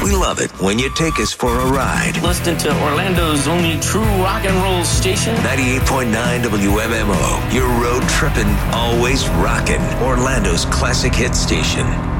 We love it when you take us for a ride. Listening to Orlando's only true rock and roll station. 98.9 WMMO. Your road tripping, always rocking. Orlando's classic hit station.